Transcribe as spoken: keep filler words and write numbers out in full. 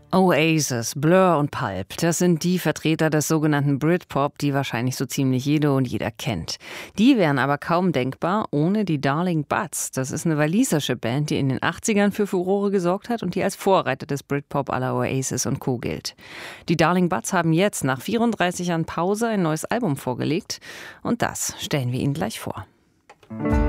Oasis, Blur und Pulp, das sind die Vertreter des sogenannten Britpop, die wahrscheinlich so ziemlich jede und jeder kennt. Die wären aber kaum denkbar ohne die Darling Butts. Das ist eine walisische Band, die in den achtzigern für Furore gesorgt hat und die als Vorreiter des Britpop à la Oasis und Co. gilt. Die Darling Butts haben jetzt nach vierunddreißig Jahren Pause ein neues Album vorgelegt und das stellen wir Ihnen gleich vor.